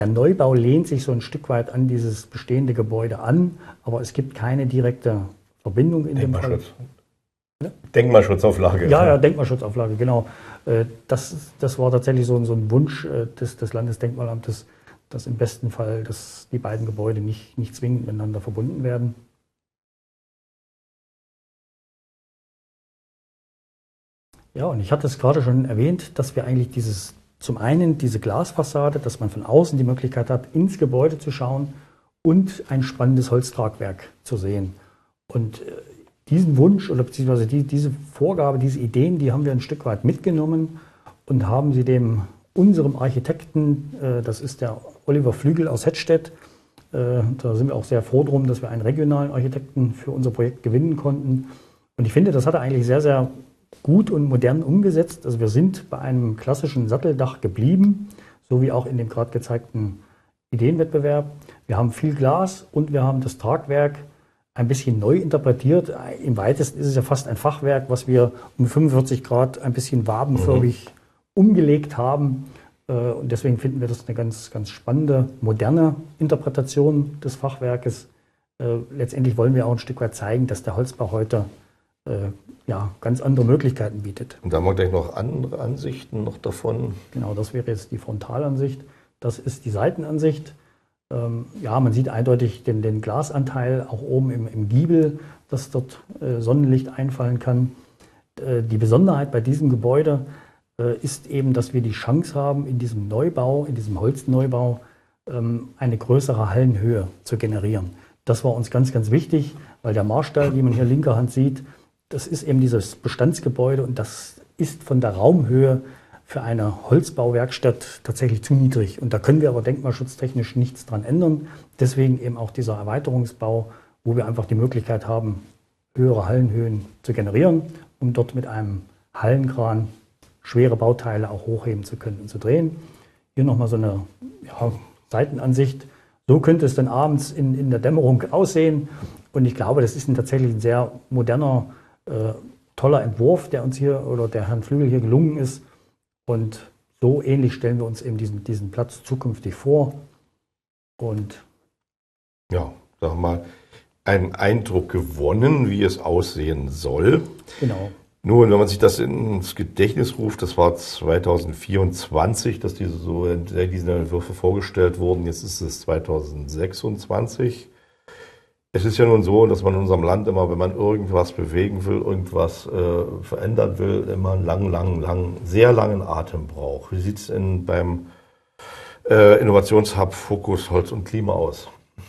Der Neubau lehnt sich so ein Stück weit an dieses bestehende Gebäude an, aber es gibt keine direkte Verbindung in dem Fall. Denkmalschutzauflage. Ja, Denkmalschutzauflage, genau. Das war tatsächlich so ein Wunsch des Landesdenkmalamtes, dass im besten Fall die beiden Gebäude nicht zwingend miteinander verbunden werden. Ja, und ich hatte es gerade schon erwähnt, dass wir eigentlich zum einen diese Glasfassade, dass man von außen die Möglichkeit hat, ins Gebäude zu schauen und ein spannendes Holztragwerk zu sehen. Und diesen Wunsch oder beziehungsweise diese Vorgabe, diese Ideen, die haben wir ein Stück weit mitgenommen und haben sie unserem Architekten, das ist der Oliver Flügel aus Hettstedt, da sind wir auch sehr froh drum, dass wir einen regionalen Architekten für unser Projekt gewinnen konnten. Und ich finde, das hat er eigentlich sehr, sehr gut und modern umgesetzt. Also wir sind bei einem klassischen Satteldach geblieben, so wie auch in dem gerade gezeigten Ideenwettbewerb. Wir haben viel Glas und wir haben das Tragwerk ein bisschen neu interpretiert. Im weitesten ist es ja fast ein Fachwerk, was wir um 45 Grad ein bisschen wabenförmig umgelegt haben. Und deswegen finden wir das eine ganz, ganz spannende, moderne Interpretation des Fachwerkes. Letztendlich wollen wir auch ein Stück weit zeigen, dass der Holzbau heute ganz andere Möglichkeiten bietet. Und da haben wir gleich noch andere Ansichten noch davon. Genau, das wäre jetzt die Frontalansicht. Das ist die Seitenansicht. Man sieht eindeutig den Glasanteil auch oben im Giebel, dass dort Sonnenlicht einfallen kann. Die Besonderheit bei diesem Gebäude ist eben, dass wir die Chance haben, in diesem Neubau, in diesem Holzneubau, eine größere Hallenhöhe zu generieren. Das war uns ganz, ganz wichtig, weil der Marstall, wie man hier linker Hand sieht, das ist eben dieses Bestandsgebäude und das ist von der Raumhöhe für eine Holzbauwerkstatt tatsächlich zu niedrig. Und da können wir aber denkmalschutztechnisch nichts dran ändern. Deswegen eben auch dieser Erweiterungsbau, wo wir einfach die Möglichkeit haben, höhere Hallenhöhen zu generieren, um dort mit einem Hallenkran schwere Bauteile auch hochheben zu können und zu drehen. Hier nochmal so eine Seitenansicht. So könnte es dann abends in der Dämmerung aussehen. Und ich glaube, das ist tatsächlich ein sehr moderner, toller Entwurf, der uns hier oder der Herrn Flügel hier gelungen ist. Und so ähnlich stellen wir uns eben diesen Platz zukünftig vor. Und ja, sagen wir mal, einen Eindruck gewonnen, wie es aussehen soll. Genau. Nun, wenn man sich das ins Gedächtnis ruft, das war 2024, dass diese Entwürfe vorgestellt wurden. Jetzt ist es 2026. Es ist ja nun so, dass man in unserem Land immer, wenn man irgendwas bewegen will, irgendwas verändern will, immer einen sehr langen Atem braucht. Wie sieht es beim Innovationshub Fokus Holz und Klima aus?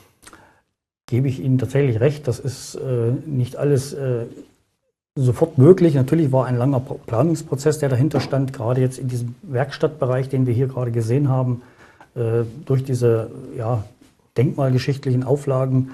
Gebe ich Ihnen tatsächlich recht, das ist nicht alles sofort möglich. Natürlich war ein langer Planungsprozess, der dahinter stand, gerade jetzt in diesem Werkstattbereich, den wir hier gerade gesehen haben, durch diese denkmalgeschichtlichen Auflagen.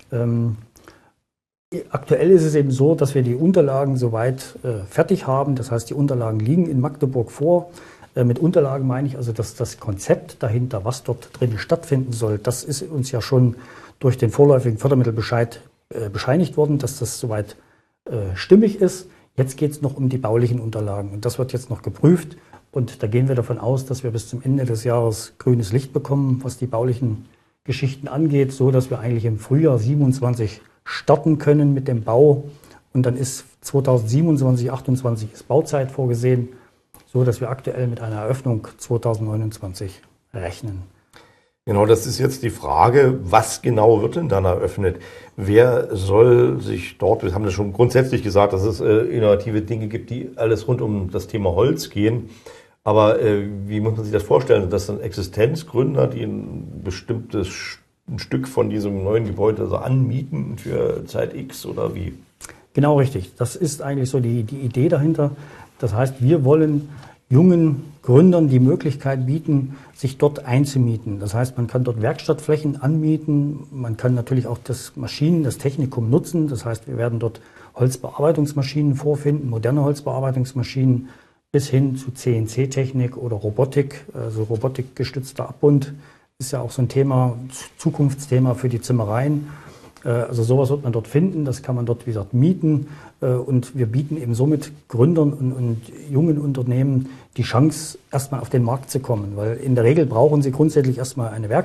Aktuell ist es eben so, dass wir die Unterlagen soweit fertig haben. Das heißt, die Unterlagen liegen in Magdeburg vor. Mit Unterlagen meine ich also, dass das Konzept dahinter, was dort drin stattfinden soll, das ist uns ja schon durch den vorläufigen Fördermittelbescheid bescheinigt worden, dass das soweit stimmig ist. Jetzt geht es noch um die baulichen Unterlagen und das wird jetzt noch geprüft. Und da gehen wir davon aus, dass wir bis zum Ende des Jahres grünes Licht bekommen, was die baulichen Geschichten angeht, so dass wir eigentlich im Frühjahr 27 starten können mit dem Bau. Und dann ist 2027, 2028 ist Bauzeit vorgesehen, so dass wir aktuell mit einer Eröffnung 2029 rechnen. Genau, das ist jetzt die Frage, was genau wird denn dann eröffnet? Wer soll sich dort, wir haben das schon grundsätzlich gesagt, dass es innovative Dinge gibt, die alles rund um das Thema Holz gehen. Aber wie muss man sich das vorstellen? Dass dann Existenzgründer, die ein bestimmtes Stück von diesem neuen Gebäude also anmieten für Zeit X oder wie? Genau richtig. Das ist eigentlich so die Idee dahinter. Das heißt, wir wollen jungen Gründern die Möglichkeit bieten, sich dort einzumieten. Das heißt, man kann dort Werkstattflächen anmieten. Man kann natürlich auch das Technikum nutzen. Das heißt, wir werden dort Holzbearbeitungsmaschinen vorfinden, moderne Holzbearbeitungsmaschinen, bis hin zu CNC-Technik oder Robotik, also robotikgestützter Abbund ist ja auch so ein Thema, Zukunftsthema für die Zimmereien. Also sowas wird man dort finden, das kann man dort, wie gesagt, mieten. Und wir bieten eben somit Gründern und jungen Unternehmen die Chance, erstmal auf den Markt zu kommen. Weil in der Regel brauchen sie grundsätzlich erstmal eine Werkstatt.